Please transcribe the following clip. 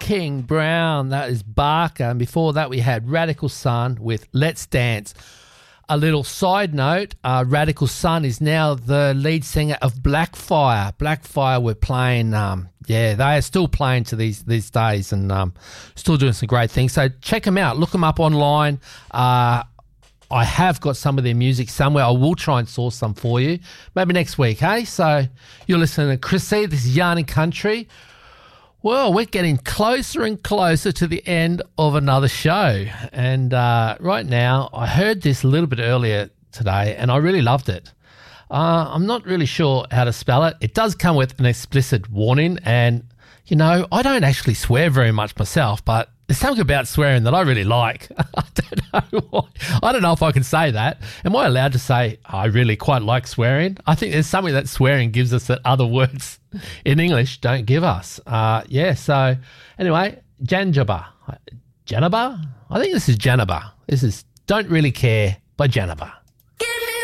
King Brown. That is Barker. And before that, we had Radical Sun with Let's Dance. A little side note, Radical Sun is now the lead singer of Blackfire. Blackfire were playing, they are still playing to these days and still doing some great things. So check them out. Look them up online. I have got some of their music somewhere. I will try and source some for you. Maybe next week, hey? So you're listening to Chris C. This is Yarning Country. Well, we're getting closer and closer to the end of another show. And right now, I heard this a little bit earlier today, and I really loved it. I'm not really sure how to spell it. It does come with an explicit warning, and, you know, I don't actually swear very much myself, but there's something about swearing that I really like. I don't know why. I don't know if I can say that. Am I allowed to say I really quite like swearing? I think there's something that swearing gives us that other words in English don't give us. So anyway, Janjaba. Janaba? I think this is Janaba. This is Don't Really Care by Janaba.